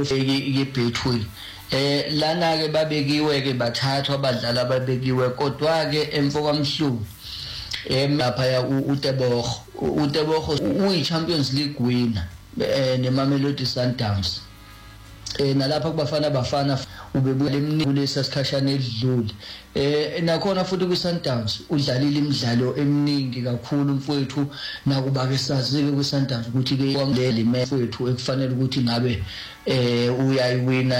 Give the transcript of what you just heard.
Betway lana ke babekiwe ke bathathwa abadlali ababekiwe kodwa ke emfokamhlubu lapha ya uTebogo uyi-Champions League winner neMamelodi Sundowns nalapha kubafana ubebuya emningi lesasikhashana edlule nakhona futhi ku-Sundowns udlalile imidlalo eminingi kakhulu mfowethu nakuba ke sazi-ke ku-Sundowns ukuthi ke kwamdlele mfowethu ekufanele ukuthi ngabe uyayiwina